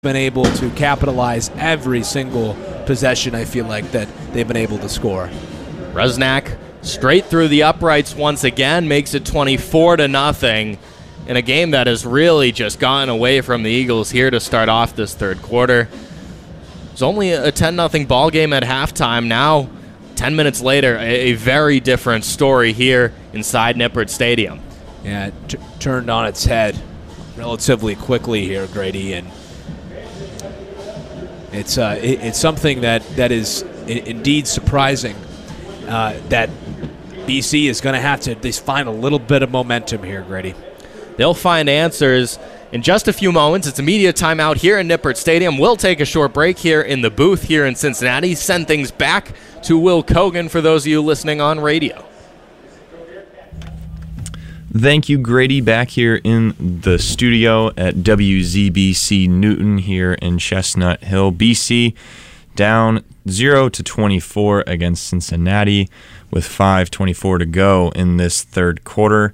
been able to capitalize every single possession, I feel like, that they've been able to score. Rusnak straight through the uprights once again, makes it 24-0 in a game that has really just gotten away from the Eagles here to start off this third quarter. It was only a 10-0 ball game at halftime. Now, 10 minutes later, a very different story here inside Nippert Stadium. Yeah, it turned on its head relatively quickly here, Grady, and it's something that is indeed surprising that BC is going to have to at least find a little bit of momentum here, Grady. They'll find answers in just a few moments. It's a media timeout here in Nippert Stadium. We'll take a short break here in the booth here in Cincinnati. Send things back to Will Kogan for those of you listening on radio. Thank you, Grady. Back here in the studio at WZBC Newton here in Chestnut Hill. BC down 0-24 against Cincinnati with 5:24 to go in this third quarter.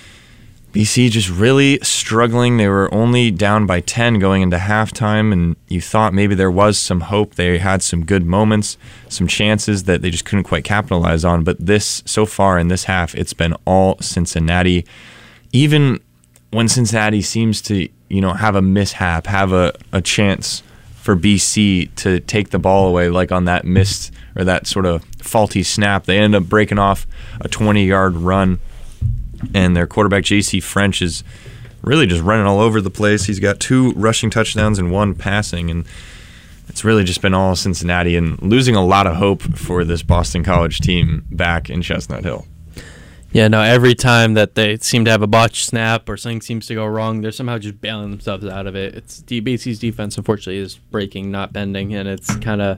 BC just really struggling. They were only down by 10 going into halftime, and you thought maybe there was some hope. They had some good moments, some chances that they just couldn't quite capitalize on. But this, so far in this half, it's been all Cincinnati. Even when Cincinnati seems to, have a mishap, have a chance for BC to take the ball away, like on that missed or that sort of faulty snap, they end up breaking off a 20-yard run. And their quarterback, J.C. French, is really just running all over the place. He's got 2 rushing touchdowns and 1 passing, and it's really just been all Cincinnati and losing a lot of hope for this Boston College team back in Chestnut Hill. Yeah, no, every time that they seem to have a botched snap or something seems to go wrong, they're somehow just bailing themselves out of it. BC's defense, unfortunately, is breaking, not bending, and it's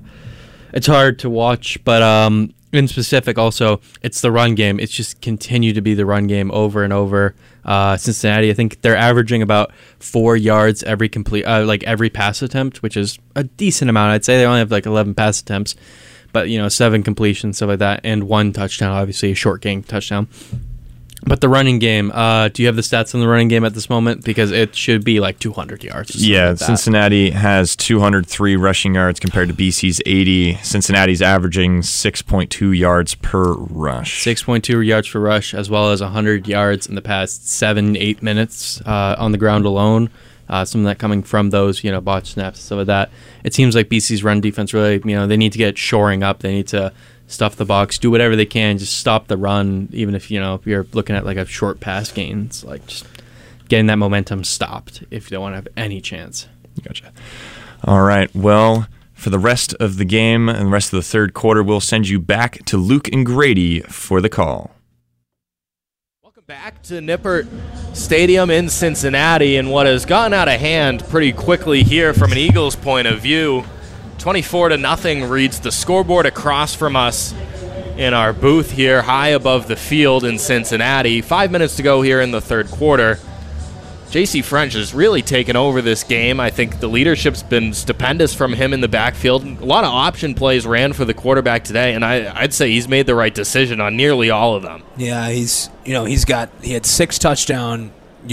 hard to watch, but in specific, also, it's the run game. It's just continued to be the run game over and over. Cincinnati, I think they're averaging about 4 yards every every pass attempt, which is a decent amount. I'd say they only have 11 pass attempts, but 7 completions, stuff like that, and 1 touchdown, obviously a short game touchdown. But the running game, do you have the stats on the running game at this moment? Because it should be 200 yards. Yeah, Cincinnati has 203 rushing yards compared to BC's 80. Cincinnati's averaging 6.2 yards per rush. 6.2 yards per rush, as well as 100 yards in the past 7-8 minutes on the ground alone. Some of that coming from those, botch snaps and stuff like that. It seems like BC's run defense really, they need to get shoring up. They need to stuff the box, do whatever they can, just stop the run, even if, if you're looking at a short pass gains, just getting that momentum stopped if you don't want to have any chance. Gotcha. All right, well, for the rest of the game and the rest of the third quarter, we'll send you back to Luke and Grady for the call. Welcome back to Nippert Stadium in Cincinnati, and what has gotten out of hand pretty quickly here from an Eagles point of view. 24-0 reads the scoreboard across from us in our booth here high above the field in Cincinnati. 5 minutes to go here in the third quarter. J.C. French has really taken over this game. I think the leadership's been stupendous from him in the backfield. A lot of option plays ran for the quarterback today, and I'd say he's made the right decision on nearly all of them. Yeah, he had 6 touchdowns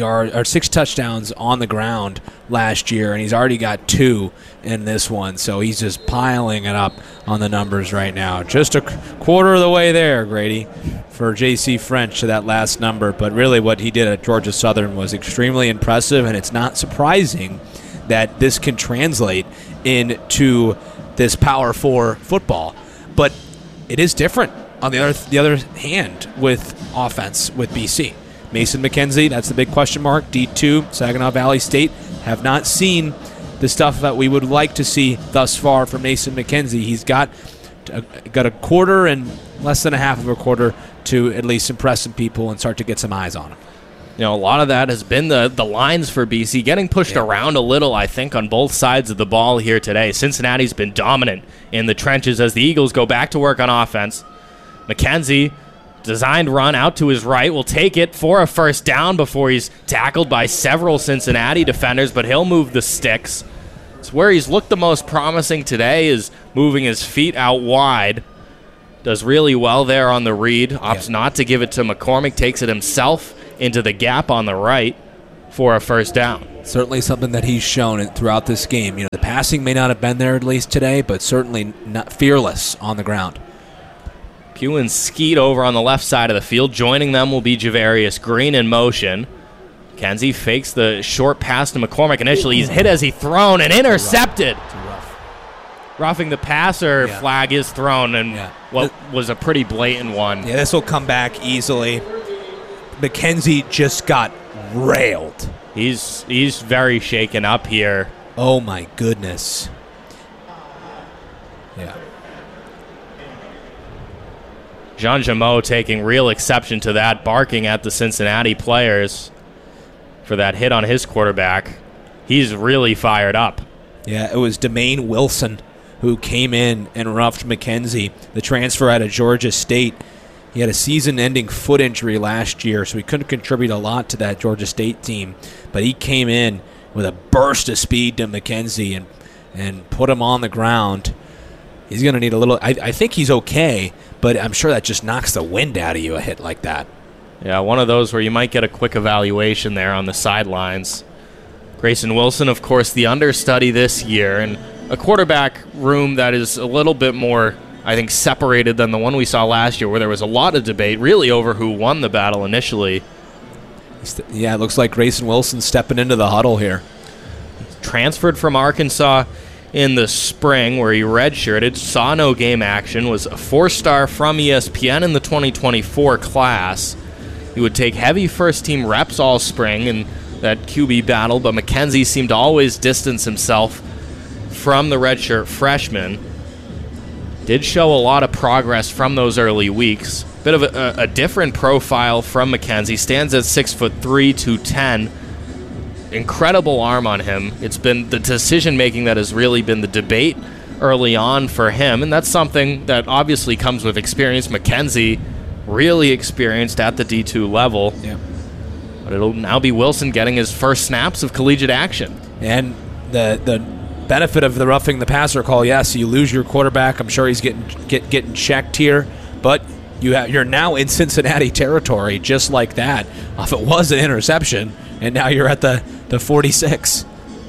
on the ground last year, and he's already got 2 in this one, so he's just piling it up on the numbers right now. Just a quarter of the way there, Grady, for J.C. French to that last number, but really what he did at Georgia Southern was extremely impressive, and it's not surprising that this can translate into this Power 4 football, but it is different on the other hand with offense with BC. Mason McKenzie, that's the big question mark. D2, Saginaw Valley State, have not seen the stuff that we would like to see thus far from Mason McKenzie. He's got a quarter and less than a half of a quarter to at least impress some people and start to get some eyes on him. A lot of that has been the lines for BC getting pushed around a little, I think, on both sides of the ball here today. Cincinnati's been dominant in the trenches as the Eagles go back to work on offense. McKenzie, designed run out to his right, will take it for a first down before he's tackled by several Cincinnati defenders, but he'll move the sticks. It's where he's looked the most promising today is moving his feet out wide. Does really well there on the read. Opts not to give it to McCormick. Takes it himself into the gap on the right for a first down. Certainly something that he's shown throughout this game. The passing may not have been there at least today, but certainly not fearless on the ground. Pugh and Skeet over on the left side of the field. Joining them will be Javarius Green in motion. McKenzie fakes the short pass to McCormick. Initially, he's hit as he thrown and intercepted. Too rough. Roughing the passer, flag is thrown, and what was a pretty blatant one. Yeah, this will come back easily. McKenzie just got railed. He's very shaken up here. Oh, my goodness. Yeah. Jean Jameau taking real exception to that, barking at the Cincinnati players for that hit on his quarterback. He's really fired up. Yeah, it was Demaine Wilson who came in and roughed McKenzie, the transfer out of Georgia State. He had a season-ending foot injury last year, so he couldn't contribute a lot to that Georgia State team. But he came in with a burst of speed to McKenzie and put him on the ground. He's going to need a little... I think he's okay, but I'm sure that just knocks the wind out of you, a hit like that. Yeah, one of those where you might get a quick evaluation there on the sidelines. Grayson Wilson, of course, the understudy this year, and a quarterback room that is a little bit more, I think, separated than the one we saw last year, where there was a lot of debate really over who won the battle initially. Yeah, it looks like Grayson Wilson stepping into the huddle here. Transferred from Arkansas in the spring, where he redshirted, saw no game action, was a 4-star from ESPN in the 2024 class. He would take heavy first-team reps all spring in that QB battle, but McKenzie seemed to always distance himself from the redshirt freshman. Did show a lot of progress from those early weeks. Bit of a different profile from McKenzie. Stands at 6'3", 210. Incredible arm on him. It's been the decision-making that has really been the debate early on for him, and that's something that obviously comes with experience. McKenzie really experienced at the D2 level. Yeah. But it'll now be Wilson getting his first snaps of collegiate action. And the benefit of the roughing the passer call, yes, you lose your quarterback. I'm sure he's getting checked here, but you're now in Cincinnati territory just like that. If it was an interception, and now you're at the 46.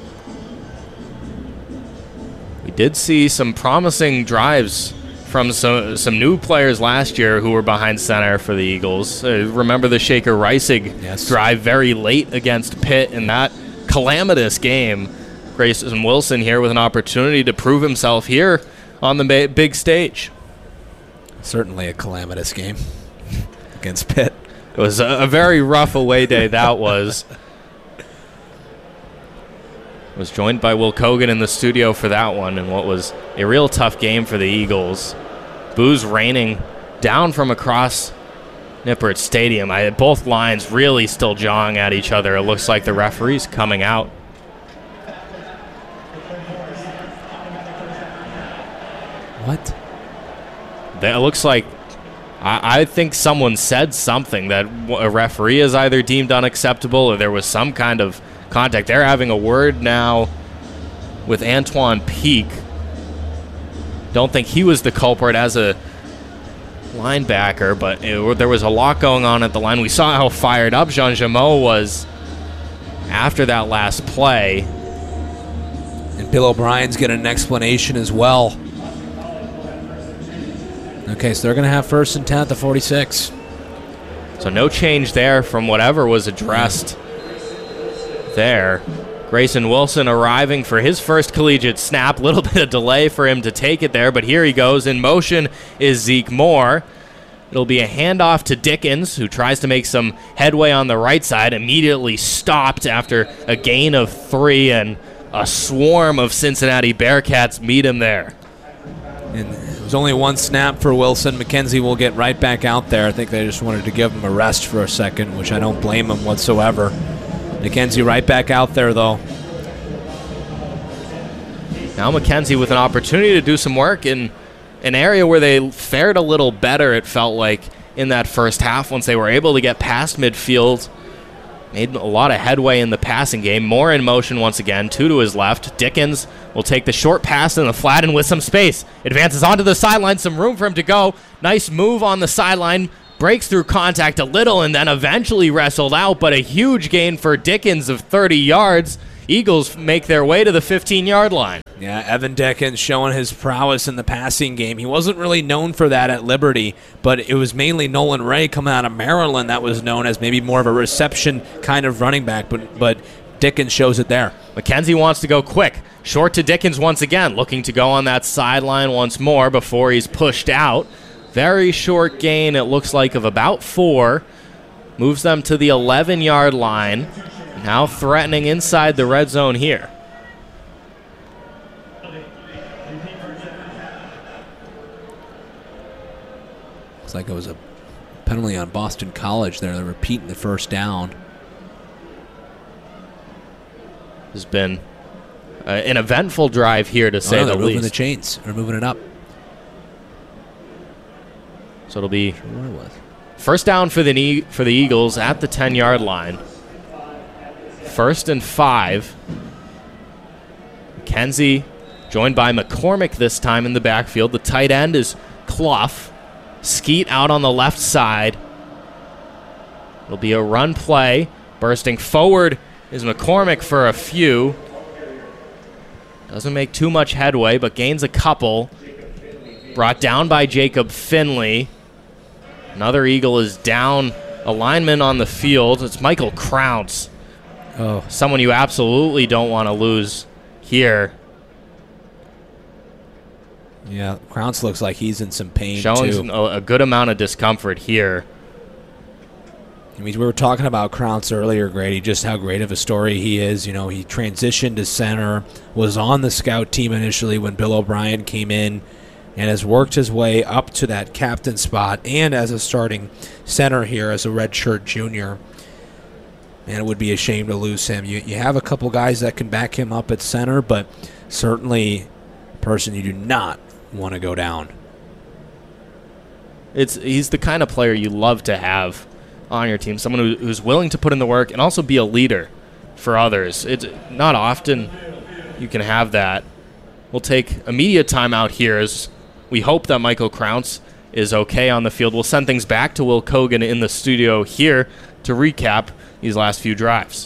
We did see some promising drives from some new players last year who were behind center for the Eagles. Remember the Shaker Reisig drive very late against Pitt in that calamitous game. Grayson Wilson here with an opportunity to prove himself here on the big stage. Certainly a calamitous game against Pitt. It was a very rough away day, that was. Was joined by Will Kogan in the studio for that one, and what was a real tough game for the Eagles. Boos raining down from across Nippert Stadium. Both lines really still jawing at each other. It looks like the referee's coming out. What? It looks like, I think someone said something that a referee is either deemed unacceptable or there was some kind of contact. They're having a word now with Antoine Peak. Don't think he was the culprit as a linebacker, but there was a lot going on at the line. We saw how fired up Jean Jameau was after that last play. And Bill O'Brien's getting an explanation as well. Okay, so they're going to have 1st and 10 at the 46. So no change there from whatever was addressed there. Grayson Wilson arriving for his first collegiate snap. Little bit of delay for him to take it there, but here he goes. In motion is Zeke Moore. It'll be a handoff to Dickens, who tries to make some headway on the right side. Immediately stopped after a gain of 3, and a swarm of Cincinnati Bearcats meet him there. And it was only one snap for Wilson. McKenzie will get right back out there. I think they just wanted to give him a rest for a second, which I don't blame him whatsoever. McKenzie right back out there, though. Now McKenzie with an opportunity to do some work in an area where they fared a little better, it felt like, in that first half once they were able to get past midfield. Made a lot of headway in the passing game. Moore in motion once again, 2 to his left. Dickens will take the short pass in the flat and with some space. Advances onto the sideline, some room for him to go. Nice move on the sideline. breaks through contact a little and then eventually wrestled out, but a huge gain for Dickens of 30 yards. Eagles make their way to the 15-yard line. Yeah, Evan Dickens showing his prowess in the passing game. He wasn't really known for that at Liberty, but it was mainly Nolan Ray coming out of Maryland that was known as maybe more of a reception kind of running back, but Dickens shows it there. McKenzie wants to go quick. Short to Dickens once again, looking to go on that sideline once more before he's pushed out. Very short gain, it looks like, of about 4. Moves them to the 11-yard line. Now threatening inside the red zone here. Looks like it was a penalty on Boston College there. They're repeating the first down. Has been an eventful drive here, to say the they're moving least. the chains. They're moving it up. So it'll be first down for the Eagles at the 10-yard line. 1st and 5. McKenzie joined by McCormick this time in the backfield. The tight end is Clough. Skeet out on the left side. It'll be a run play. Bursting forward is McCormick for a few. Doesn't make too much headway, but gains a couple. Brought down by Jacob Finley. Another Eagle is down. A lineman on the field. It's Michael Crounce. Oh, Someone you absolutely don't want to lose here. yeah. Crounce looks like he's in some pain, Showing too. a good amount of discomfort here. I mean, we were talking about Crounce earlier, Grady, just how great of a story he is. You know, he transitioned to center, was on the scout team initially when Bill O'Brien came in, and has worked his way up to that captain spot and as a starting center here as a redshirt junior. And it would be a shame to lose him. You have a couple guys that can back him up at center, but certainly a person you do not want to go down. He's the kind of player you love to have on your team, someone who's willing to put in the work and also be a leader for others. It's not often you can have that. We'll take immediate timeout here as we hope that Michael Crounce is okay on the field. We'll send things back to Will Kogan in the studio here to recap these last few drives.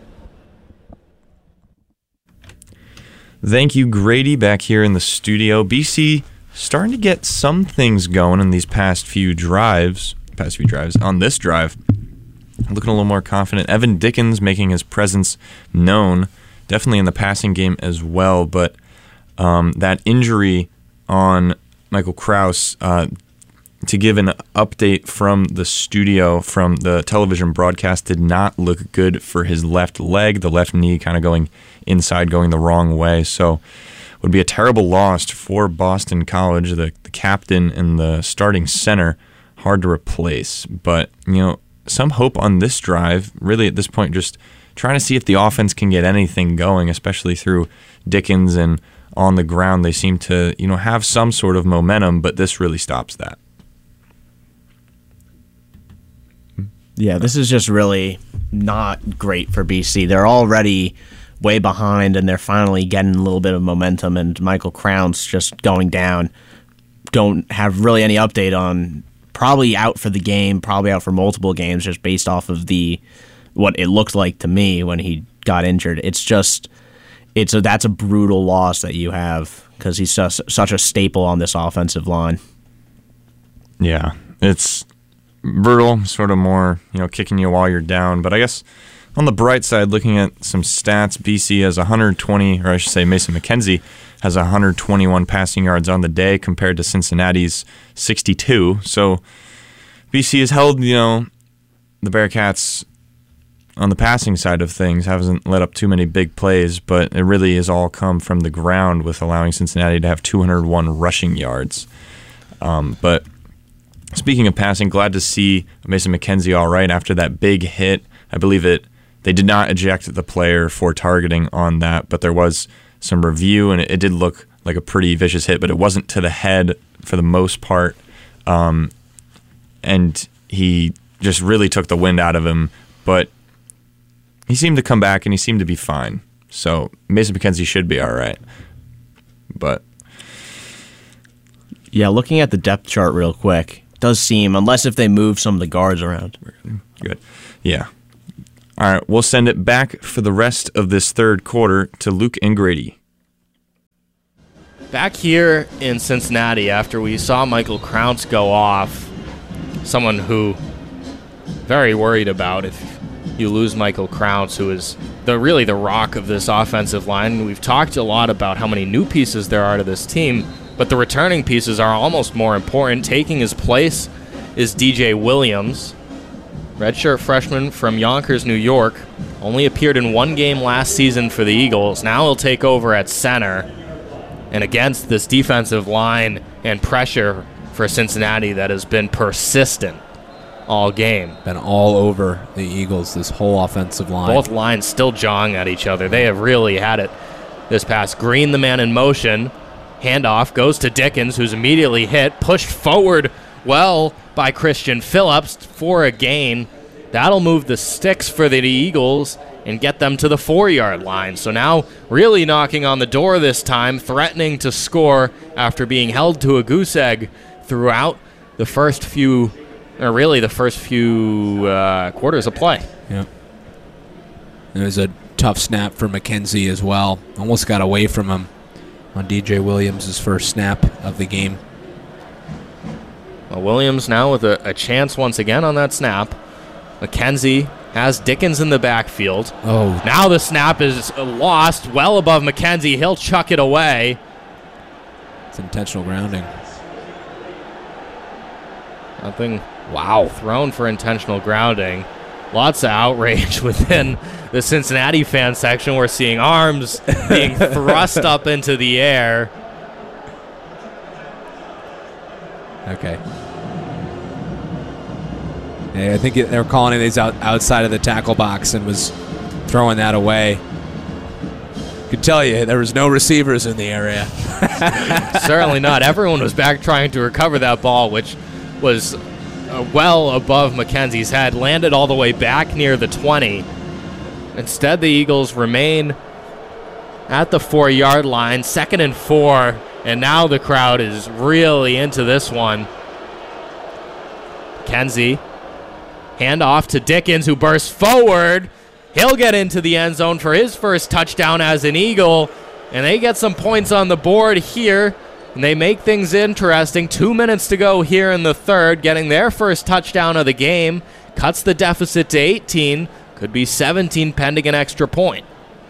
Thank you, Grady, back here in the studio. BC starting to get some things going in these past few drives. On this drive, looking a little more confident. Evan Dickens making his presence known, definitely in the passing game as well, but that injury on Michael Crouse, to give an update from the studio, from the television broadcast, did not look good for his left leg, the left knee kind of going inside, going the wrong way. So would be a terrible loss for Boston College, the captain and the starting center. Hard to replace. But, some hope on this drive, really at this point, just trying to see if the offense can get anything going, especially through Dickens and on the ground. They seem to, have some sort of momentum, but this really stops that. Yeah, this is just really not great for BC. They're already way behind, and they're finally getting a little bit of momentum, and Michael Crounce just going down. Don't have really any update on, probably out for the game, probably out for multiple games, just based off of what it looked like to me when he got injured. That's a brutal loss that you have, because he's such a staple on this offensive line. Yeah, it's brutal, sort of more, kicking you while you're down. But I guess on the bright side, looking at some stats, BC has 120, or I should say Mason McKenzie has 121 passing yards on the day compared to Cincinnati's 62. So BC has held, the Bearcats on the passing side of things, hasn't let up too many big plays, but it really has all come from the ground with allowing Cincinnati to have 201 rushing yards. But speaking of passing, glad to see Mason McKenzie all right after that big hit. I believe they did not eject the player for targeting on that, but there was some review, and it did look like a pretty vicious hit, but it wasn't to the head for the most part. And he just really took the wind out of him, but he seemed to come back, and he seemed to be fine. So Mason McKenzie should be all right. But yeah, looking at the depth chart real quick, Does seem, unless if they move some of the guards around. Good. Yeah. All right, we'll send it back for the rest of this third quarter to Luke and Grady. Back here in Cincinnati, after we saw Michael Krauts go off, someone who very worried about if you lose Michael Krauts, who is really the rock of this offensive line. We've talked a lot about how many new pieces there are to this team, but the returning pieces are almost more important. Taking his place is DJ Williams, redshirt freshman from Yonkers, New York. Only appeared in one game last season for the Eagles. Now he'll take over at center. And against this defensive line and pressure for Cincinnati that has been persistent all game. Been all over the Eagles, this whole offensive line. Both lines still jawing at each other. They have really had it this pass. Green, the man in motion. Handoff goes to Dickens, who's immediately hit. Pushed forward well by Christian Phillips for a gain. That'll move the sticks for the Eagles and get them to the 4-yard line. So now really knocking on the door this time, threatening to score after being held to a goose egg throughout the first few quarters of play. Yeah. It was a tough snap for McKenzie as well. Almost got away from him on DJ Williams' first snap of the game. Well, Williams now with a chance once again on that snap. McKenzie has Dickens in the backfield. Oh. Now the snap is lost well above McKenzie. He'll chuck it away. It's intentional grounding. Nothing. Wow. Thrown for intentional grounding. Lots of outrage within the Cincinnati fan section. We're seeing arms being thrust up into the air. Okay. Yeah, I think they were calling it outside of the tackle box and was throwing that away. Could tell you there was no receivers in the area. Certainly not. Everyone was back trying to recover that ball, which was well above McKenzie's head. Landed all the way back near the 20. Instead, the Eagles remain at the 4-yard line, 2nd and 4, and now the crowd is really into this one. McKenzie, hand off to Dickens, who bursts forward. He'll get into the end zone for his first touchdown as an Eagle, and they get some points on the board here, and they make things interesting. 2 minutes to go here in the third, getting their first touchdown of the game. Cuts the deficit to 18. Could be 17 pending an extra point.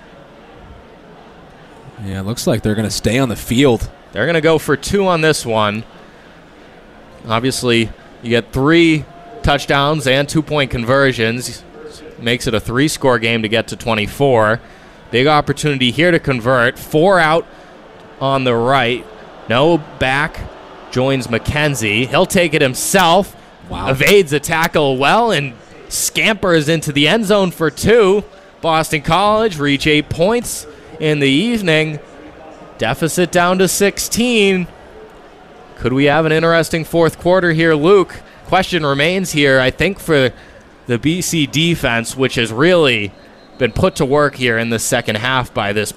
Yeah, it looks like they're going to stay on the field. They're going to go for 2 on this one. Obviously, you get 3 touchdowns and 2-point conversions. Makes it a 3-score game to get to 24. Big opportunity here to convert. 4 out on the right. No back. Joins McKenzie. He'll take it himself. Wow. Evades a tackle well and scampers into the end zone for 2. Boston College reach 8 points in the evening. Deficit down to 16. Could we have an interesting fourth quarter here, Luke? Question remains here, I think, for the BC defense, which has really been put to work here in the second half by this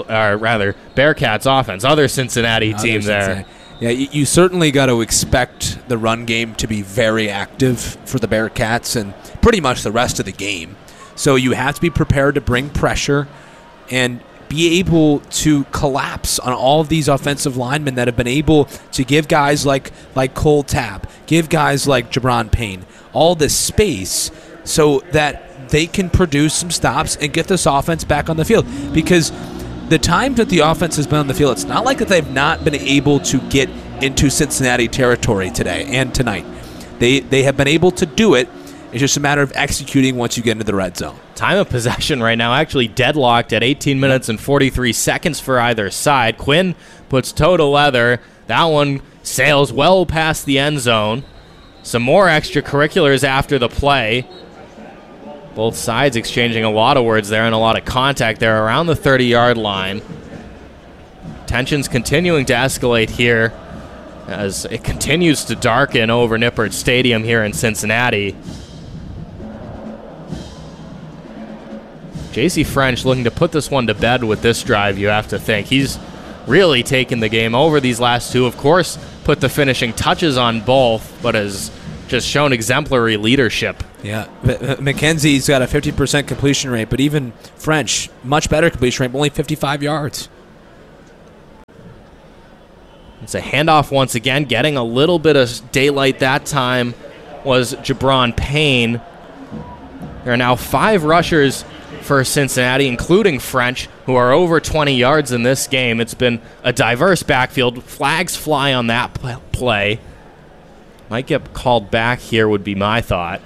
Bearcats offense. Other Cincinnati team there. Yeah, you certainly got to expect the run game to be very active for the Bearcats and pretty much the rest of the game. So you have to be prepared to bring pressure and be able to collapse on all of these offensive linemen that have been able to give guys like Cole Tapp, give guys like Jabron Payne all this space so that they can produce some stops and get this offense back on the field. Because the time that the offense has been on the field, it's not like that they've not been able to get into Cincinnati territory today and tonight. They have been able to do it. It's just a matter of executing once you get into the red zone. Time of possession right now actually deadlocked at 18 minutes and 43 seconds for either side. Quinn puts toe to leather. That one sails well past the end zone. Some more extracurriculars after the play. Both sides exchanging a lot of words there and a lot of contact there around the 30-yard line. Tensions continuing to escalate here as it continues to darken over Nippert Stadium here in Cincinnati. J.C. French looking to put this one to bed with this drive, you have to think. He's really taken the game over these last two. Of course, put the finishing touches on both, but has just shown exemplary leadership. Yeah, McKenzie's got a 50% completion rate, but even French, much better completion rate, only 55 yards. It's a handoff once again. Getting a little bit of daylight that time was Jabron Payne. There are now 5 rushers for Cincinnati, including French, who are over 20 yards in this game. It's been a diverse backfield. Flags fly on that play. Might get called back here would be my thought.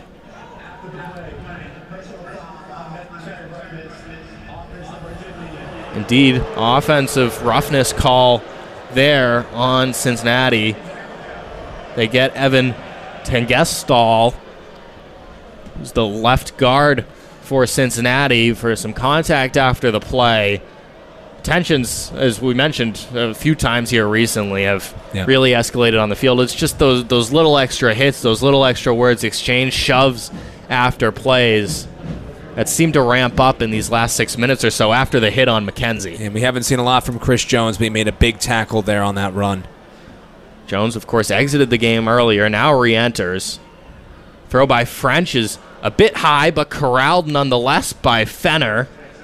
Indeed, offensive roughness call there on Cincinnati. They get Evan Tengestal, who's the left guard for Cincinnati, for some contact after the play. Tensions, as we mentioned a few times here recently, have really escalated on the field. It's just those little extra hits, those little extra words exchanged, shoves after plays that seem to ramp up in these last 6 minutes or so after the hit on McKenzie. And we haven't seen a lot from Chris Jones, but he made a big tackle there on that run. Jones, of course, exited the game earlier, now re-enters. Throw by French is a bit high, but corralled nonetheless by Fenner.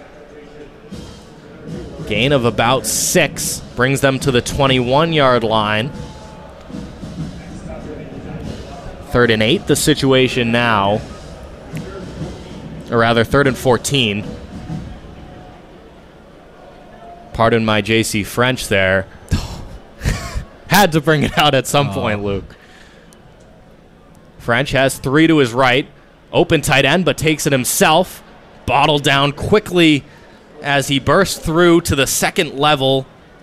Gain of about 6 brings them to the 21-yard line. 3rd and 8, the situation now. Or rather, 3rd and 14. Pardon my JC French there. Had to bring it out at some point, Luke. French has 3 to his right. Open tight end, but takes it himself. Bottled down quickly as he bursts through to the second level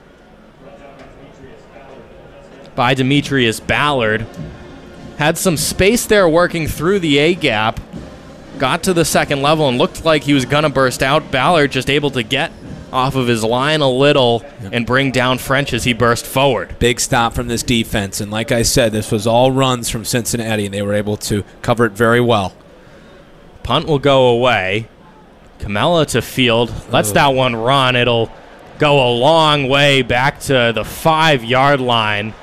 by Demetrius Ballard. Had some space there working through the A-gap. Got to the second level and looked like he was going to burst out. Ballard just able to get off of his line a little and bring down French as he burst forward. Big stop from this defense, and like I said, this was all runs from Cincinnati, and they were able to cover it very well. Punt will go away. Camella to field. Lets that one run. It'll go a long way back to the 5-yard line.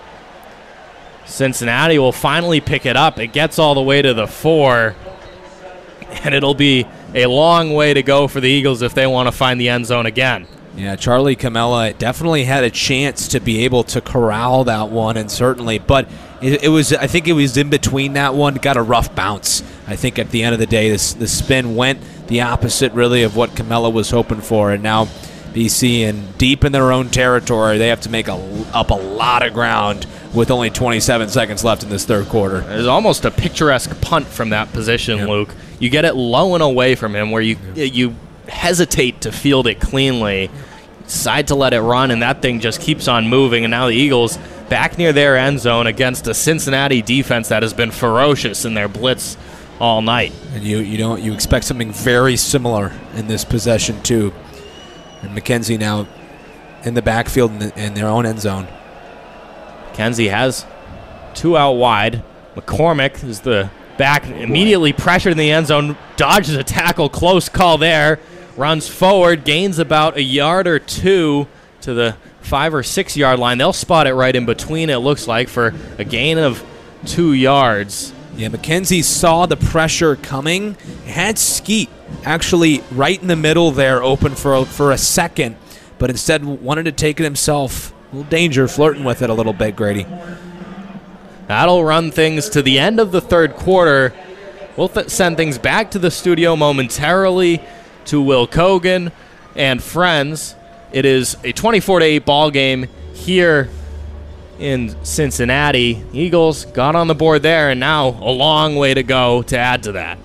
Cincinnati will finally pick it up. It gets all the way to the 4. And it'll be a long way to go for the Eagles if they want to find the end zone again. Yeah, Charlie Camella definitely had a chance to be able to corral that one, and certainly, but it was, I think it was in between that one, got a rough bounce. I think at the end of the day, the spin went the opposite really of what Camella was hoping for, and now BC, and deep in their own territory, they have to make up a lot of ground with only 27 seconds left in this third quarter. There's almost a picturesque punt from that position, Luke. You get it low and away from him where you hesitate to field it cleanly, decide to let it run, and that thing just keeps on moving. And now the Eagles back near their end zone against a Cincinnati defense that has been ferocious in their blitz all night. And you expect something very similar in this possession too. And McKenzie now in the backfield in their own end zone. McKenzie has 2 out wide. McCormick is the back, immediately pressured in the end zone, dodges a tackle, close call there, runs forward, gains about a yard or 2 to the 5 or 6 yard line. They'll spot it right in between, it looks like, for a gain of 2 yards. Yeah, McKenzie saw the pressure coming, had Skeet actually right in the middle there open for a second, but instead wanted to take it himself. A little danger, flirting with it a little bit, Grady. That'll run things to the end of the third quarter. We'll send things back to the studio momentarily to Will Cogan and friends. It is a 24-8 ball game here in Cincinnati. Eagles got on the board there, and now a long way to go to add to that.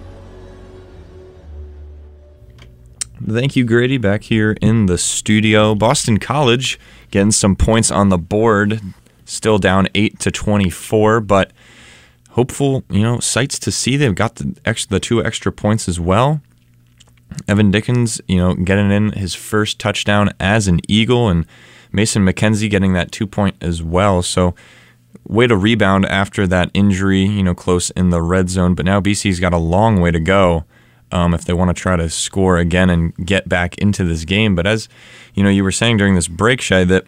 Thank you, Grady. Back here in the studio. Boston College getting some points on the board. Still down 8-24, but hopeful, sights to see. They've got the 2 extra points as well. Evan Dickens, getting in his first touchdown as an Eagle, and Mason McKenzie getting that 2-point as well. So way to rebound after that injury, close in the red zone. But now BC's got a long way to go if they want to try to score again and get back into this game. But as you were saying during this break, Shai, that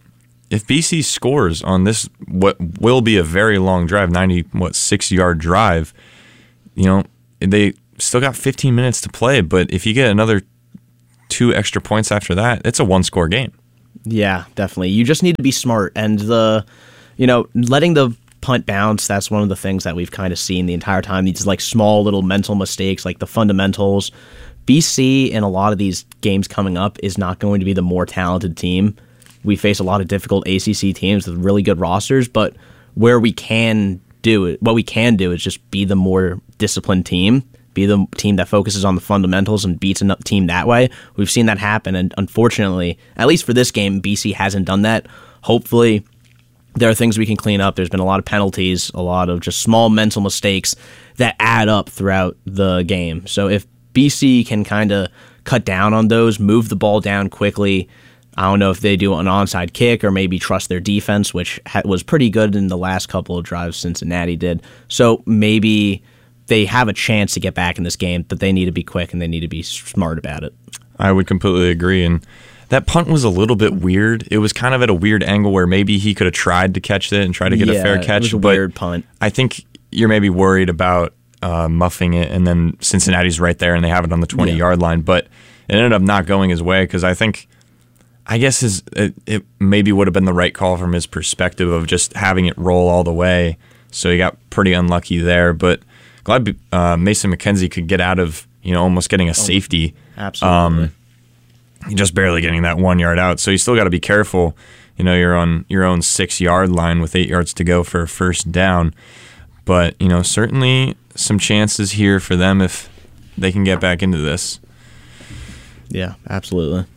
if BC scores on this, what will be a very long drive, 6-yard drive, they still got 15 minutes to play. But if you get another 2 extra points after that, it's a 1-score game. Yeah, definitely. You just need to be smart. And letting the punt bounce, that's one of the things that we've kind of seen the entire time. These like small little mental mistakes, like the fundamentals. BC in a lot of these games coming up is not going to be the more talented team. We face a lot of difficult ACC teams with really good rosters, but what we can do is just be the more disciplined team, be the team that focuses on the fundamentals and beats a team that way. We've seen that happen, and unfortunately, at least for this game, BC hasn't done that. Hopefully, there are things we can clean up. There's been a lot of penalties, a lot of just small mental mistakes that add up throughout the game. So if BC can kind of cut down on those, move the ball down quickly, I don't know if they do an onside kick or maybe trust their defense, which was pretty good in the last couple of drives Cincinnati did. So maybe they have a chance to get back in this game, but they need to be quick and they need to be smart about it. I would completely agree. And that punt was a little bit weird. It was kind of at a weird angle where maybe he could have tried to catch it and try to get a fair catch. It was a weird punt. I think you're maybe worried about muffing it, and then Cincinnati's right there and they have it on the 20-yard line. But it ended up not going his way because I guess it maybe would have been the right call from his perspective of just having it roll all the way. So he got pretty unlucky there. But glad Mason McKenzie could get out of almost getting a safety. Absolutely. Just barely getting that 1 yard out. So you still got to be careful. You're on your own 6-yard line with 8 yards to go for a first down. But certainly some chances here for them if they can get back into this. Yeah, absolutely.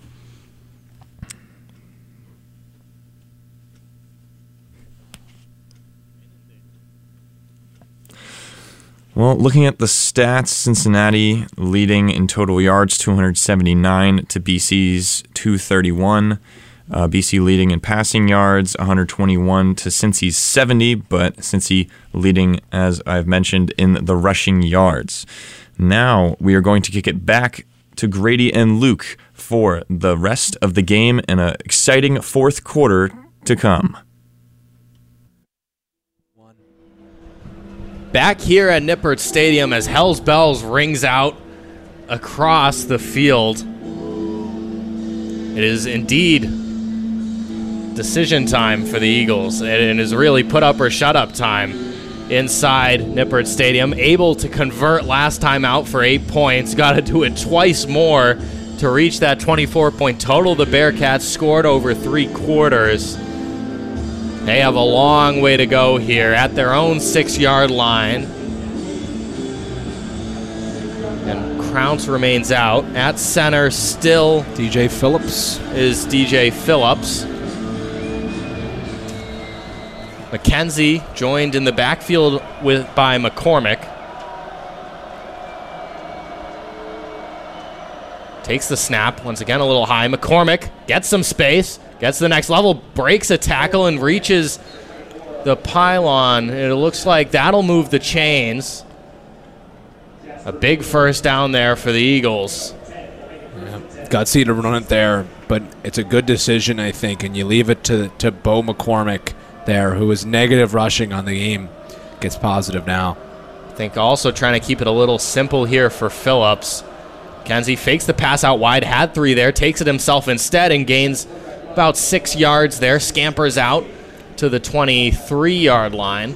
Well, looking at the stats, Cincinnati leading in total yards, 279 to BC's 231. BC leading in passing yards, 121 to Cincy's 70, but Cincy leading, as I've mentioned, in the rushing yards. Now we are going to kick it back to Grady and Luke for the rest of the game and an exciting fourth quarter to come. Back here at Nippert Stadium as Hell's Bells rings out across the field. It is indeed decision time for the Eagles. It is really put up or shut up time inside Nippert Stadium. Able to convert last time out for 8 points. Got to do it twice more to reach that 24-point total. The Bearcats scored over 3 quarters. They have a long way to go here at their own 6-yard line. And Crounce remains out. At center still DJ Phillips. Is DJ Phillips. McKenzie joined in the backfield by McCormick. Takes the snap. Once again, a little high. McCormick gets some space. Gets to the next level. Breaks a tackle and reaches the pylon. It looks like that'll move the chains. A big first down there for the Eagles. Yeah. Gutsy to run it there, but it's a good decision, I think, and you leave it to Bo McCormick there, who was negative rushing on the game. Gets positive now. I think also trying to keep it a little simple here for Phillips. Kenzie fakes the pass out wide, had 3 there, takes it himself instead and gains about 6 yards there, scampers out to the 23-yard line.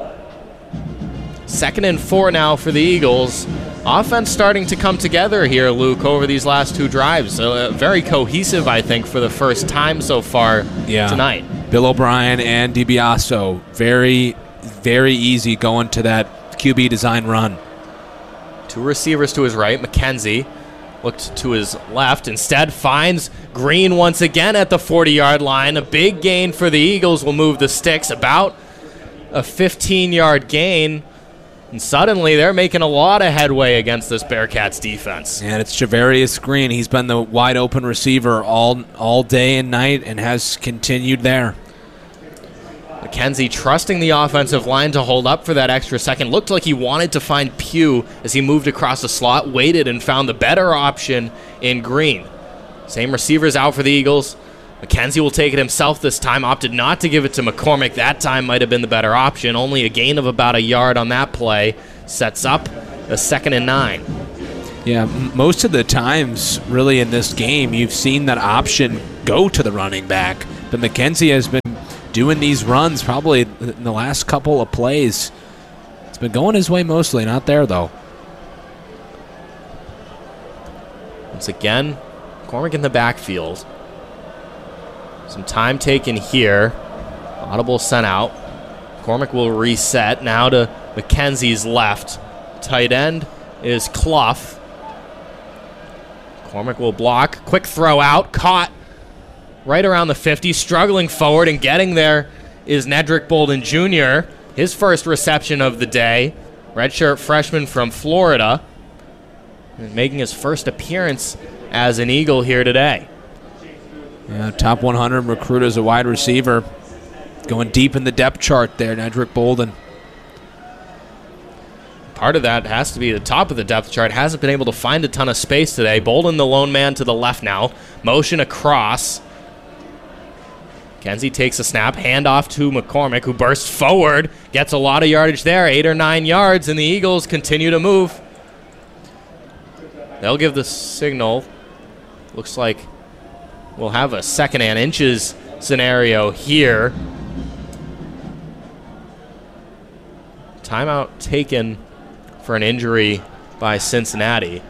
2nd and 4 now for the Eagles. Offense starting to come together here, Luke, over these last 2 drives. Very cohesive, I think, for the first time so far tonight. Bill O'Brien and DiBiaso, very, very easy going to that QB design run. 2 receivers to his right. McKenzie looked to his left. Instead finds Green once again at the 40-yard line. A big gain for the Eagles will move the sticks. About a 15-yard gain. And suddenly they're making a lot of headway against this Bearcats defense. And it's Javarius Green. He's been the wide open receiver all day and night and has continued there. McKenzie trusting the offensive line to hold up for that extra second. Looked like he wanted to find Pugh as he moved across the slot, waited and found the better option in Green. Same receivers out for the Eagles. McKenzie will take it himself this time, opted not to give it to McCormick. That time might have been the better option. Only a gain of about a yard on that play. Sets up a 2nd and 9. Yeah, most of the times, really, in this game, you've seen that option go to the running back. But McKenzie has been doing these runs probably in the last couple of plays. It's been going his way mostly, not there, though. Once again, McCormick in the backfield. Some time taken here. Audible sent out. McCormick will reset now to McKenzie's left. Tight end is Clough. McCormick will block. Quick throw out. Caught right around the 50. Struggling forward and getting there is Nedrick Bolden Jr. His first reception of the day. Redshirt freshman from Florida. And making his first appearance as an Eagle here today. Yeah, top 100 recruit as a wide receiver. Going deep in the depth chart there, Nedrick Bolden. Part of that has to be the top of the depth chart. Hasn't been able to find a ton of space today. Bolden, the lone man to the left now. Motion across. Kenzie takes a snap. Handoff to McCormick, who bursts forward. Gets a lot of yardage there. 8 or 9 yards, and the Eagles continue to move. They'll give the signal. Looks like we'll have a 2nd and inches scenario here. Timeout taken for an injury by Cincinnati.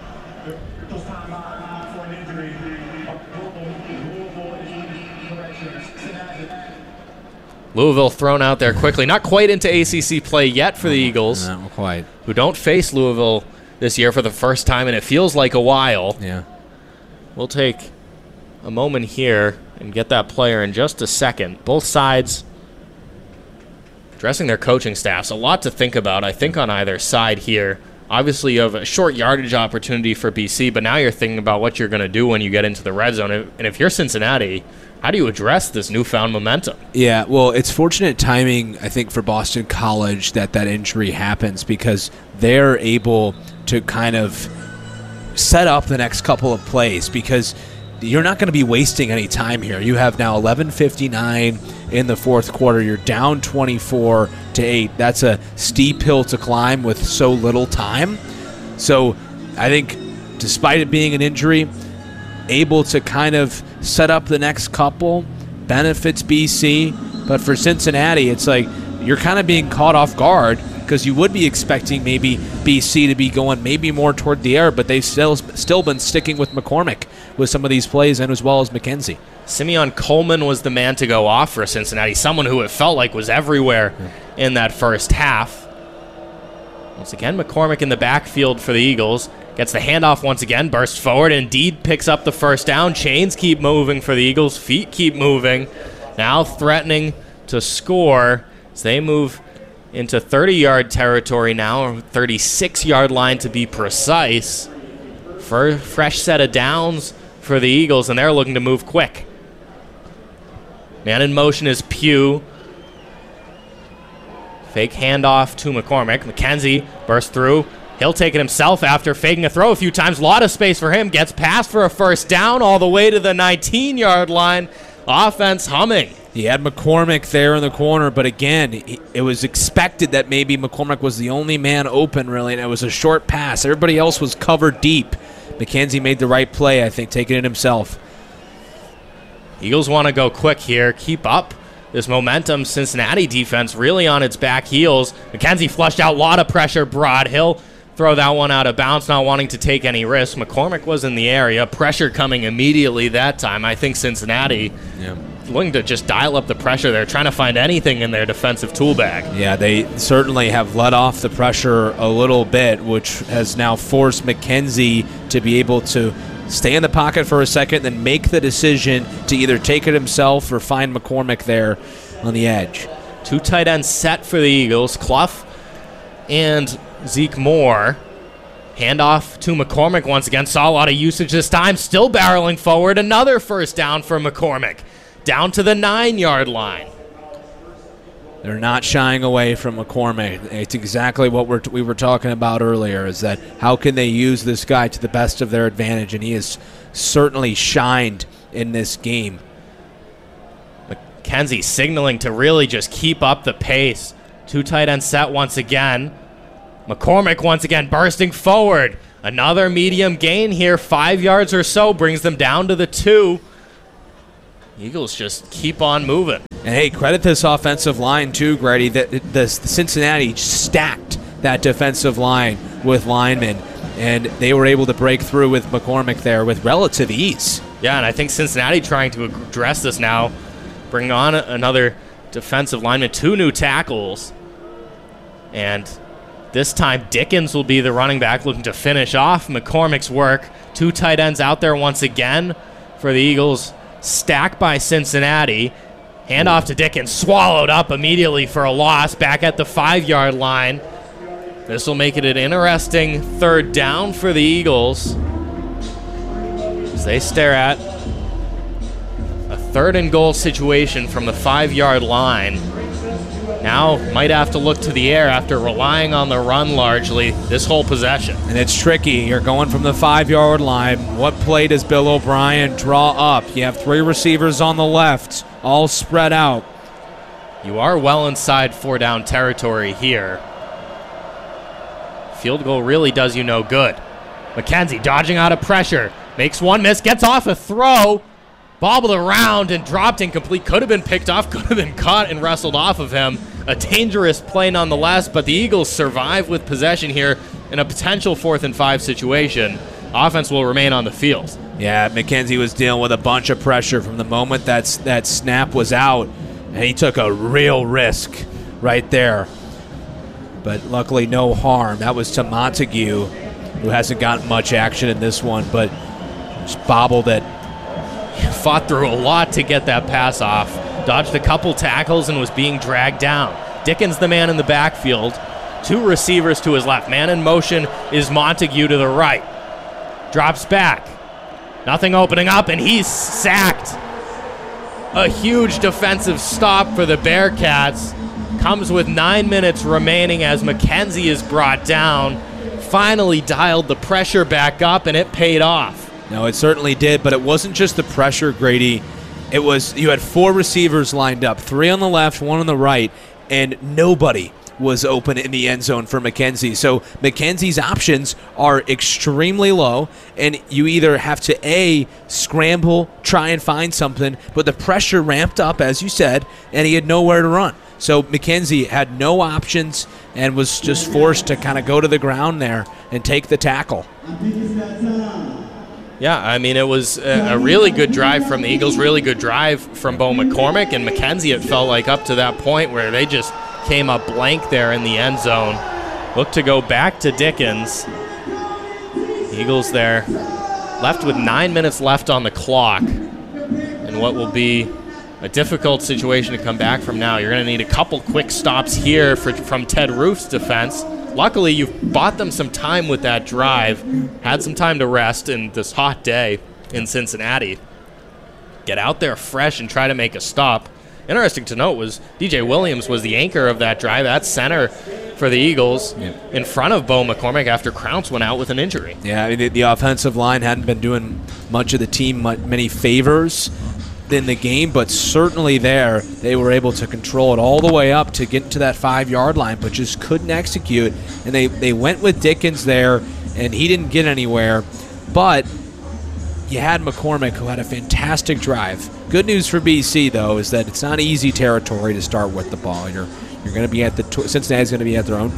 Louisville thrown out there quickly. Not quite into ACC play yet for the Eagles. Not quite. Who don't face Louisville this year for the first time, and it feels like a while. Yeah. We'll take a moment here and get that player in just a second. Both sides addressing their coaching staffs. A lot to think about, I think, on either side here. Obviously, you have a short yardage opportunity for BC, but now you're thinking about what you're going to do when you get into the red zone. And if you're Cincinnati, how do you address this newfound momentum? Yeah, well, it's fortunate timing, I think, for Boston College that injury happens, because they're able to kind of set up the next couple of plays, because you're not going to be wasting any time here. You have now 11:59 in the fourth quarter. You're down 24-8. That's a steep hill to climb with so little time. So I think despite it being an injury, able to kind of set up the next couple benefits BC. But for Cincinnati, it's like you're kind of being caught off guard, because you would be expecting maybe BC to be going maybe more toward the air, but they've still been sticking with McCormick with some of these plays, and as well as McKenzie. Simeon Coleman was the man to go off for Cincinnati, someone who it felt like was everywhere in that first half. Once again, McCormick in the backfield for the Eagles. Gets the handoff once again, bursts forward, indeed picks up the first down. Chains keep moving for the Eagles, feet keep moving. Now threatening to score as they move into 30-yard territory now, or 36-yard line to be precise. For a fresh set of downs for the Eagles, and they're looking to move quick. Man in motion is Pugh. Fake handoff to McCormick. McKenzie bursts through. He'll take it himself after faking a throw a few times. A lot of space for him. Gets past for a first down all the way to the 19-yard line. Offense humming. He had McCormick there in the corner, but again, it was expected that maybe McCormick was the only man open, really, and it was a short pass. Everybody else was covered deep. McKenzie made the right play, I think, taking it himself. Eagles want to go quick here, keep up this momentum. Cincinnati defense really on its back heels. McKenzie flushed out, a lot of pressure. Broad Hill throw that one out of bounds, not wanting to take any risks. McCormick was in the area, pressure coming immediately that time. I think Cincinnati looking to just dial up the pressure there, trying to find anything in their defensive tool bag. Yeah, they certainly have let off the pressure a little bit, which has now forced McKenzie to be able to stay in the pocket for a second, then make the decision to either take it himself or find McCormick there on the edge. Two tight ends set for the Eagles, Clough and Zeke Moore. Handoff to McCormick once again. Saw a lot of usage this time. Still barreling forward. Another first down for McCormick. Down to the 9-yard line. They're not shying away from McCormick. It's exactly what we were talking about earlier, is that how can they use this guy to the best of their advantage, and he has certainly shined in this game. Kenzie signaling to really just keep up the pace. 2 tight end set once again. McCormick once again bursting forward. Another medium gain here, 5 yards or so, brings them down to the 2. Eagles just keep on moving. And hey, credit this offensive line too, Grady. The Cincinnati stacked that defensive line with linemen, and they were able to break through with McCormick there with relative ease. Yeah, and I think Cincinnati trying to address this now, bring on another defensive lineman, 2 new tackles, and this time Dickens will be the running back looking to finish off McCormick's work. 2 tight ends out there once again for the Eagles. Stacked by Cincinnati. Handoff to Dickens, swallowed up immediately for a loss back at the 5-yard line. This will make it an interesting 3rd down for the Eagles as they stare at a 3rd and goal situation from the 5-yard line. Now might have to look to the air after relying on the run largely this whole possession. And it's tricky. You're going from the 5-yard line. What play does Bill O'Brien draw up? You have 3 receivers on the left, all spread out. You are well inside 4-down territory here. Field goal really does you no good. McKenzie dodging out of pressure. Makes one miss, gets off a throw. Bobbled around and dropped incomplete. Could have been picked off, could have been caught and wrestled off of him. A dangerous play nonetheless, but the Eagles survive with possession here in a potential 4th and 5 situation. Offense will remain on the field. Yeah, McKenzie was dealing with a bunch of pressure from the moment that snap was out, and he took a real risk right there. But luckily no harm. That was to Montague, who hasn't gotten much action in this one, but just bobbled it. Fought through a lot to get that pass off. Dodged a couple tackles and was being dragged down. Dickens the man in the backfield. 2 receivers to his left. Man in motion is Montague to the right. Drops back. Nothing opening up, and he's sacked. A huge defensive stop for the Bearcats. Comes with 9 minutes remaining as McKenzie is brought down. Finally dialed the pressure back up, and it paid off. No, it certainly did, but it wasn't just the pressure, Grady. It was, you had 4 receivers lined up, 3 on the left, 1 on the right, and nobody was open in the end zone for McKenzie. So McKenzie's options are extremely low, and you either have to, A, scramble, try and find something, but the pressure ramped up, as you said, and he had nowhere to run. So McKenzie had no options and was just forced to kind of go to the ground there and take the tackle. Yeah, I mean, it was a really good drive from the Eagles, really good drive from Bo McCormick, and McKenzie, it felt like up to that point where they just came up blank there in the end zone. Look to go back to Dickens. Eagles there left with 9 minutes left on the clock, and what will be a difficult situation to come back from now. You're going to need a couple quick stops here from Ted Roof's defense. Luckily, you've bought them some time with that drive, had some time to rest in this hot day in Cincinnati. Get out there fresh and try to make a stop. Interesting to note was DJ Williams was the anchor of that drive at center for the Eagles in front of Bo McCormick after Crounce went out with an injury. Yeah, I mean, the offensive line hadn't been doing much of the team many favors in the game, but certainly there they were able to control it all the way up to get to that 5-yard line, but just couldn't execute. And they went with Dickens there, and he didn't get anywhere. But you had McCormick, who had a fantastic drive. Good news for BC, though, is that it's not easy territory to start with the ball. You're going to be at Cincinnati's going to be at their own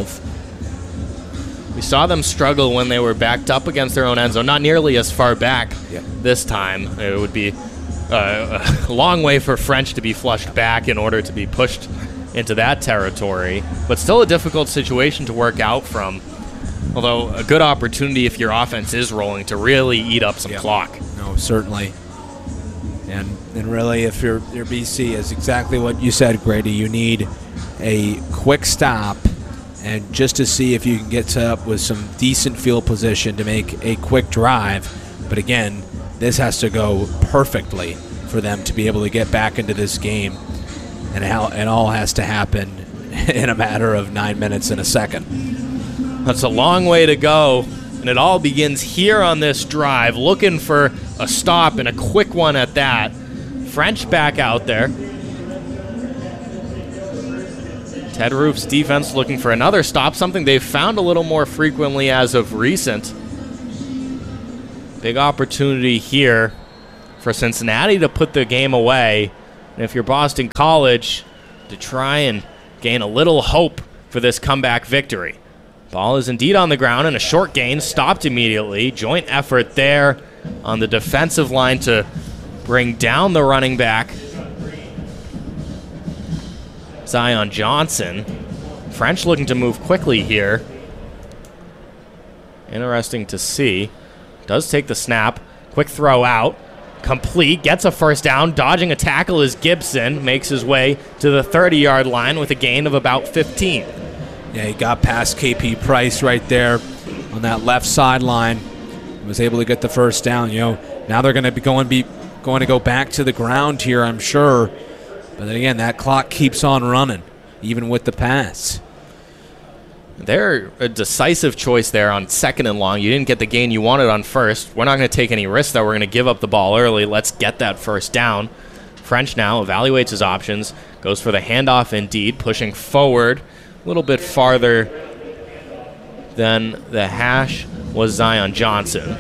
12. We saw them struggle when they were backed up against their own end zone, not nearly as far back this time. It would be a long way for French to be flushed back in order to be pushed into that territory, but still a difficult situation to work out from. Although a good opportunity if your offense is rolling to really eat up some clock. No, certainly. And really, if you're BC, is exactly what you said, Grady. You need a quick stop, and just to see if you can get up with some decent field position to make a quick drive. But again, this has to go perfectly for them to be able to get back into this game, and it all has to happen in a matter of 9 minutes and a second. That's a long way to go, and it all begins here on this drive, looking for a stop and a quick one at that. French back out there. Ted Roof's defense looking for another stop, something they've found a little more frequently as of recent. Big opportunity here for Cincinnati to put the game away. And if you're Boston College, to try and gain a little hope for this comeback victory. Ball is indeed on the ground, and a short gain stopped immediately. Joint effort there on the defensive line to bring down the running back, Zion Johnson. French looking to move quickly here. Interesting to see. Does take the snap. Quick throw out. Complete. Gets a first down. Dodging a tackle is Gibson. Makes his way to the 30-yard line with a gain of about 15. Yeah, he got past KP Price right there on that left sideline. Was able to get the first down. You know, now they're going to be going to go back to the ground here, I'm sure. But then again, that clock keeps on running, even with the pass. They're a decisive choice there on 2nd and long. You didn't get the gain you wanted on first. We're not going to take any risks, though. We're going to give up the ball early. Let's get that first down. French now evaluates his options, goes for the handoff indeed, pushing forward a little bit farther than the hash was Zion Johnson.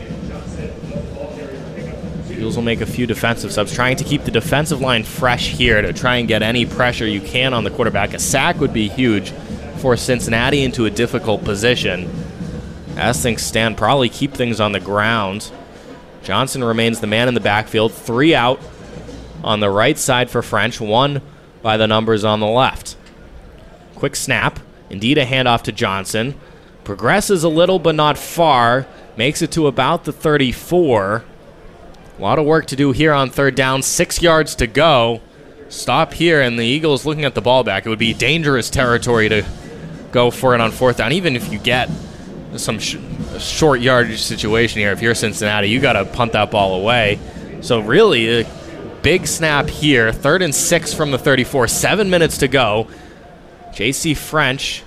Eagles will make a few defensive subs, trying to keep the defensive line fresh here to try and get any pressure you can on the quarterback. A sack would be huge for Cincinnati into a difficult position. As things stand, probably keep things on the ground. Johnson remains the man in the backfield. 3 out on the right side for French, 1 by the numbers on the left. Quick snap. Indeed, a handoff to Johnson. Progresses a little, but not far. Makes it to about the 34. A lot of work to do here on 3rd down. 6 yards to go. Stop here, and the Eagles looking at the ball back. It would be dangerous territory to go for it on 4th down. Even if you get some short yardage situation here, if you're Cincinnati, you got to punt that ball away. So really, a big snap here. 3rd and 6 from the 34. 7 minutes to go. J.C. French.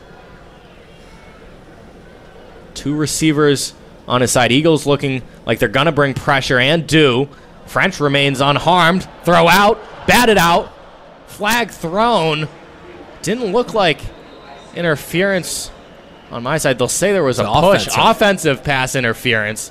2 receivers on his side. Eagles looking like they're going to bring pressure and do. French remains unharmed. Throw out. Batted out. Flag thrown. Didn't look like interference on my side. They'll say there was a push. Offensive pass interference.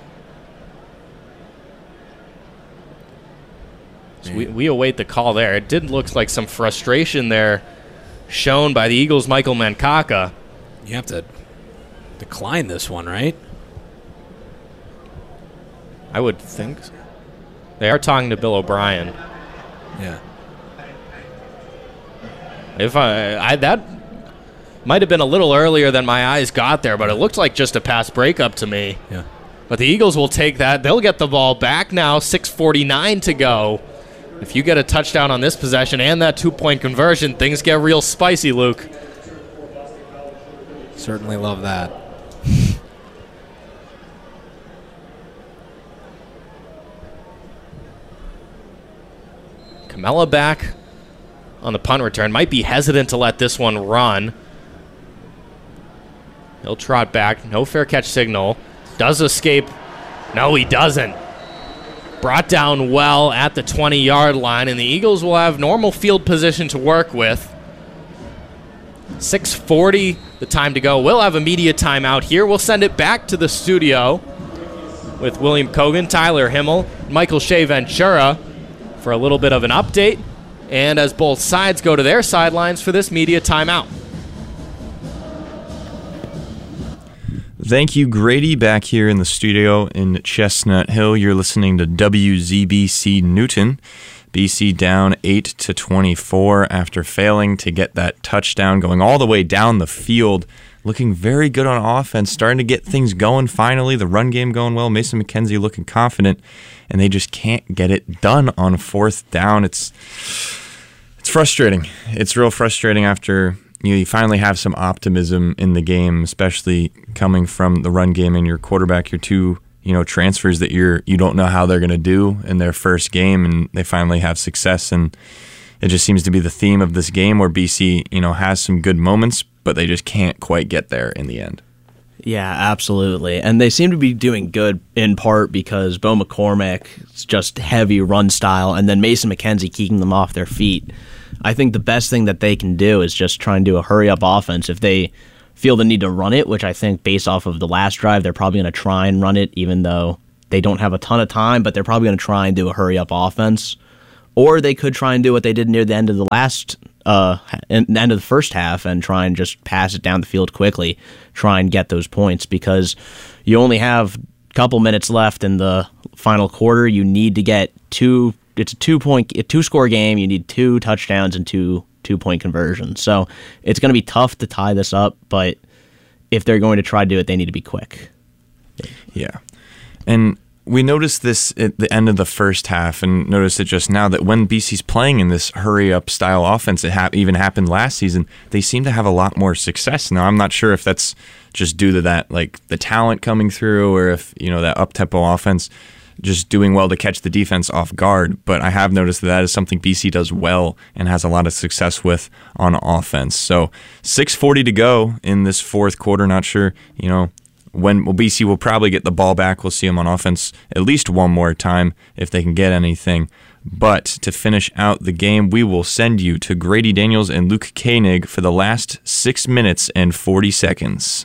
So we await the call there. It did look like some frustration there shown by the Eagles' Michael Mankaka. You have to decline this one, right? I would think so. They are talking to Bill O'Brien. Yeah. If that might have been a little earlier than my eyes got there, but it looked like just a pass breakup to me. Yeah. But the Eagles will take that. They'll get the ball back now. 6:49 to go. If you get a touchdown on this possession and that 2-point conversion, things get real spicy, Luke. Certainly love that. Camella back on the punt return. Might be hesitant to let this one run. He'll trot back. No fair catch signal. Does escape. No, he doesn't. Brought down well at the 20-yard line, and the Eagles will have normal field position to work with. 6:40, the time to go. We'll have a media timeout here. We'll send it back to the studio with William Kogan, Tyler Himmel, Michael Shea Ventura for a little bit of an update, and as both sides go to their sidelines for this media timeout. Thank you, Grady, back here in the studio in Chestnut Hill. You're listening to WZBC Newton. BC down 8-24 after failing to get that touchdown, going all the way down the field. Looking very good on offense, starting to get things going finally. The run game going well. Mason McKenzie looking confident, and they just can't get it done on 4th down. It's frustrating. It's real frustrating after you finally have some optimism in the game, especially coming from the run game and your quarterback, your 2 transfers that you don't know how they're going to do in their first game, and they finally have success. And it just seems to be the theme of this game where BC, has some good moments, but they just can't quite get there in the end. Yeah, absolutely. And they seem to be doing good in part because Bo McCormick's just heavy run style, and then Mason McKenzie keeping them off their feet. I think the best thing that they can do is just try and do a hurry-up offense. If they feel the need to run it, which I think based off of the last drive, they're probably going to try and run it, even though they don't have a ton of time, but they're probably going to try and do a hurry-up offense. Or they could try and do what they did near the end of the end of the first half and try and just pass it down the field quickly, try and get those points, because you only have a couple minutes left in the final quarter. You need to get two. It's a two-score game. You need 2 touchdowns and two-point conversions. So it's going to be tough to tie this up, but if they're going to try to do it, they need to be quick. Yeah. And we noticed this at the end of the first half, and noticed it just now, that when BC's playing in this hurry-up style offense, it even happened last season, they seem to have a lot more success. Now, I'm not sure if that's just due to that, like the talent coming through, or if, that up-tempo offense just doing well to catch the defense off guard, but I have noticed that is something BC does well and has a lot of success with on offense. So 6:40 to go in this fourth quarter. Not sure, when BC will probably get the ball back. We'll see them on offense at least one more time if they can get anything. But to finish out the game, we will send you to Grady Daniels and Luke Koenig for the last 6 minutes and 40 seconds.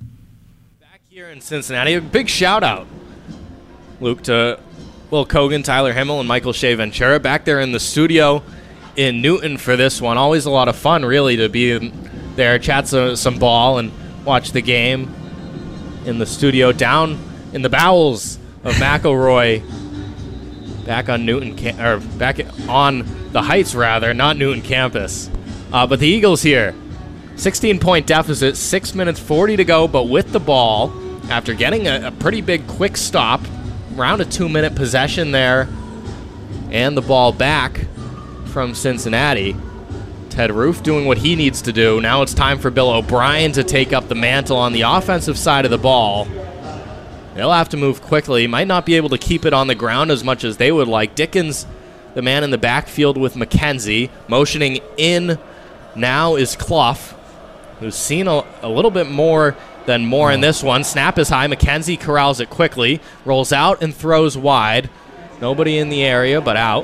Back here in Cincinnati, a big shout out, Luke, to Will Kogan, Tyler Himmel, and Michael Shea Ventura back there in the studio in Newton for this one. Always a lot of fun, really, to be there, chat some ball, and watch the game in the studio down in the bowels of McElroy, back on back on the Heights, rather, not Newton campus. But the Eagles here, 16-point deficit, 6 minutes 40 to go, but with the ball, after getting a pretty big quick stop, around a 2-minute possession there, and the ball back from Cincinnati. Ted Roof doing what he needs to do. Now it's time for Bill O'Brien to take up the mantle on the offensive side of the ball. They'll have to move quickly. Might not be able to keep it on the ground as much as they would like. Dickens, the man in the backfield with McKenzie. Motioning in now is Clough, who's seen a little bit more than more in this one. Snap is high. McKenzie corrals it quickly. Rolls out and throws wide. Nobody in the area, but out.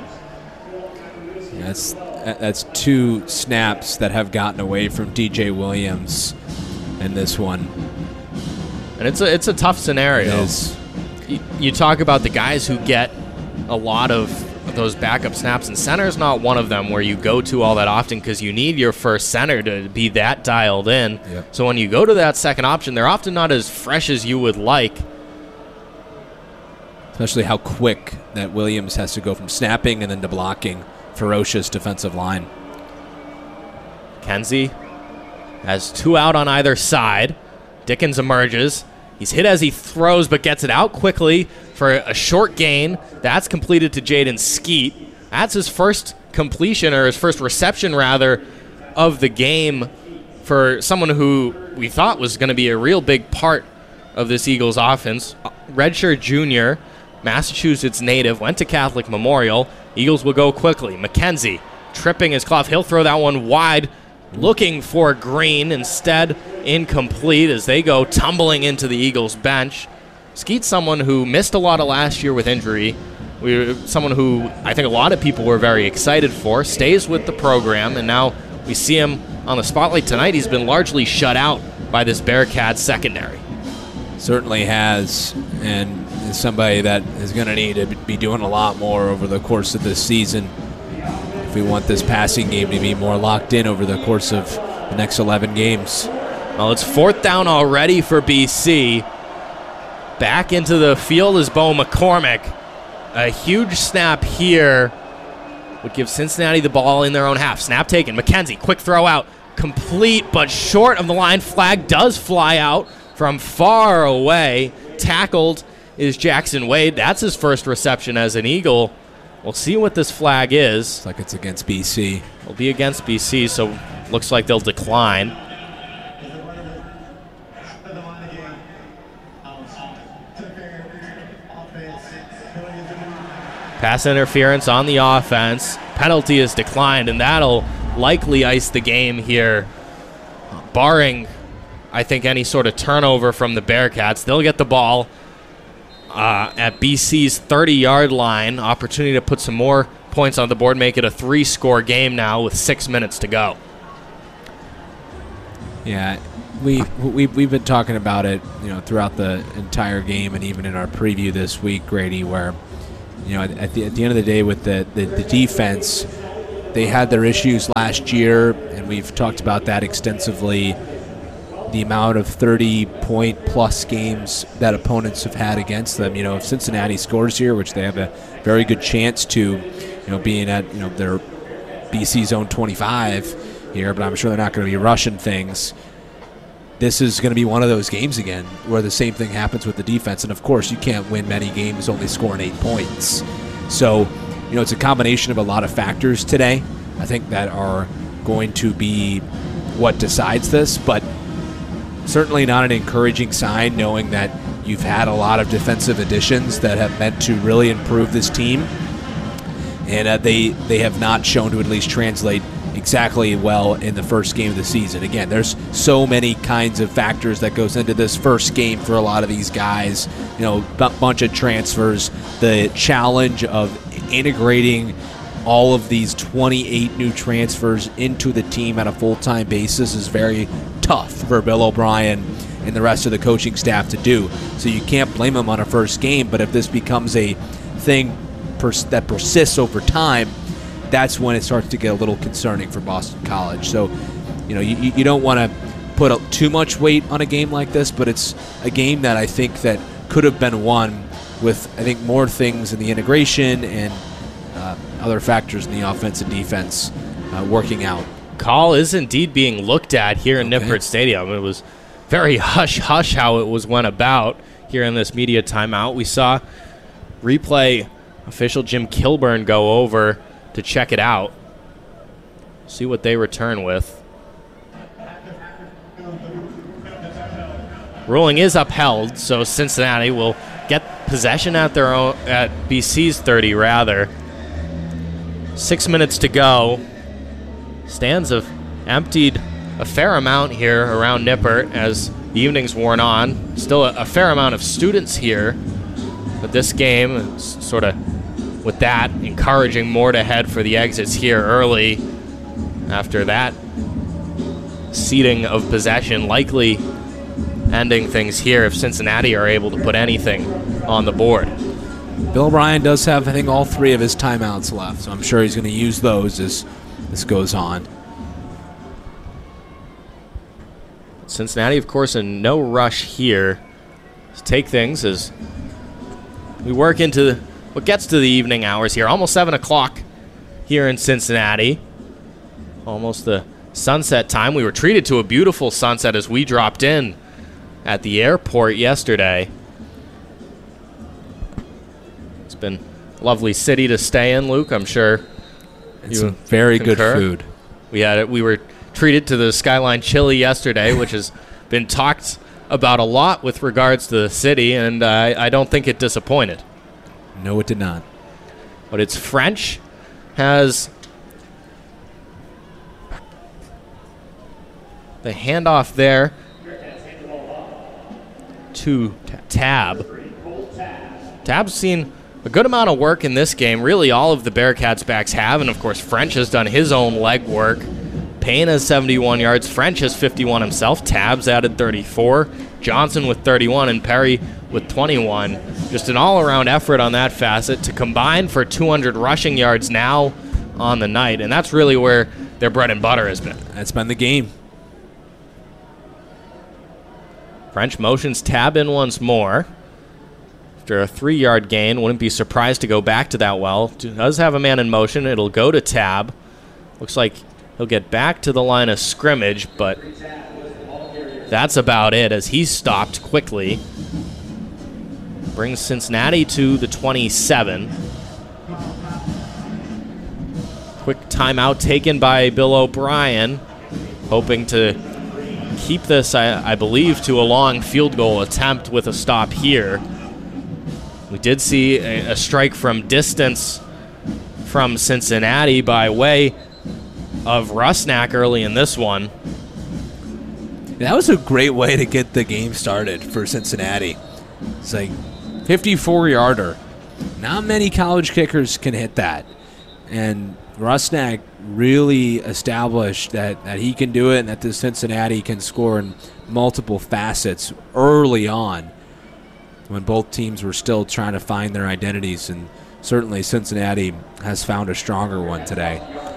Yeah, that's 2 snaps that have gotten away from DJ Williams in this one. And it's a tough scenario. It is. You talk about the guys who get a lot of those backup snaps, and center's not one of them where you go to all that often because you need your first center to be that dialed in. Yep. So when you go to that second option, they're often not as fresh as you would like. Especially how quick that Williams has to go from snapping and then to blocking. Ferocious defensive line. Kenzie has 2 out on either side. Dickens emerges. He's hit as he throws, but gets it out quickly for a short gain. That's completed to Jaden Skeet. That's his first completion, or his first reception, rather, of the game for someone who we thought was going to be a real big part of this Eagles offense. Redshirt junior, Massachusetts native, went to Catholic Memorial. Eagles will go quickly. McKenzie tripping his Clough. He'll throw that one wide, looking for Green. Instead, incomplete as they go tumbling into the Eagles bench. Skeet's someone who missed a lot of last year with injury. Someone who I think a lot of people were very excited for. Stays with the program, and now we see him on the spotlight tonight. He's been largely shut out by this Bearcats secondary. Certainly has, and is somebody that is going to need to be doing a lot more over the course of this season if we want this passing game to be more locked in over the course of the next 11 games. Well, it's 4th down already for BC. Back into the field is Bo McCormick. A huge snap here would give Cincinnati the ball in their own half. Snap taken. McKenzie, quick throw out. Complete, but short of the line. Flag does fly out from far away. Tackled is Jackson Wade. That's his first reception as an Eagle. We'll see what this flag is. Looks like it's against BC. It'll be against BC, so looks like they'll decline. Pass interference on the offense. Penalty is declined, and that'll likely ice the game here, barring I think, any sort of turnover from the Bearcats. They'll get the ball at BC's 30-yard line. Opportunity to put some more points on the board, make it a 3-score game now with 6 minutes to go. Yeah, we've been talking about it, throughout the entire game and even in our preview this week, Grady, where, at the end of the day with the defense, they had their issues last year, and we've talked about that extensively. The amount of 30-point-plus games that opponents have had against them. If Cincinnati scores here, which they have a very good chance to, being at their BC zone 25 here, but I'm sure they're not going to be rushing things. This is going to be one of those games again where the same thing happens with the defense. And, of course, you can't win many games only scoring 8 points. So, it's a combination of a lot of factors today, I think, that are going to be what decides this. But certainly not an encouraging sign knowing that you've had a lot of defensive additions that have meant to really improve this team. And they have not shown to at least translate exactly well in the first game of the season. Again, there's so many kinds of factors that goes into this first game for a lot of these guys. Bunch of transfers, the challenge of integrating all of these 28 new transfers into the team on a full-time basis is very tough for Bill O'Brien and the rest of the coaching staff to do. So you can't blame him on a first game, but if this becomes a thing that persists over time, that's when it starts to get a little concerning for Boston College. So, you don't want to put too much weight on a game like this, but it's a game that I think that could have been won with, I think, more things in the integration and other factors in the offense and defense working out. Call is indeed being looked at here in Nippert Stadium. It was very hush-hush how it went about here in this media timeout. We saw replay official Jim Kilburn go over to check it out, see what they return with. Ruling is upheld, so Cincinnati will get possession at their own, at BC's 30 rather. 6 minutes to go. Stands have emptied a fair amount here around Nippert as the evening's worn on. Still a fair amount of students here, but this game is sort of with that encouraging more to head for the exits here early after that ceding of possession, likely ending things here if Cincinnati are able to put anything on the board. Bill O'Brien does have, I think, all 3 of his timeouts left, so I'm sure he's going to use those as this goes on. Cincinnati, of course, in no rush here to take things as we work into what gets to the evening hours here. Almost 7 o'clock here in Cincinnati. Almost the sunset time. We were treated to a beautiful sunset as we dropped in at the airport yesterday. It's been a lovely city to stay in, Luke, I'm sure. It's some very good food. We were treated to the Skyline Chili yesterday, which has been talked about a lot with regards to the city, and I don't think it disappointed. No, it did not. But it's French, has the handoff there to Tab. Tab's seen a good amount of work in this game. Really, all of the Bearcats backs have, and of course, French has done his own leg work. Payne has 71 yards. French has 51 himself. Tab's added 34. Johnson with 31 and Perry with 21. Just an all-around effort on that facet to combine for 200 rushing yards now on the night, and that's really where their bread and butter has been. That's been the game. French motions Tab in once more. After a 3-yard gain, wouldn't be surprised to go back to that well. Does have a man in motion. It'll go to Tab. Looks like he'll get back to the line of scrimmage, but that's about it as he's stopped quickly. Brings Cincinnati to the 27. Quick timeout taken by Bill O'Brien, hoping to keep this, I believe, to a long field goal attempt with a stop here. We did see a strike from distance from Cincinnati by way of Rusnak early in this one. That was a great way to get the game started for Cincinnati. It's like 54-yarder. Not many college kickers can hit that. And Rusnak really established that he can do it and that the Cincinnati can score in multiple facets early on when both teams were still trying to find their identities. And certainly Cincinnati has found a stronger one today.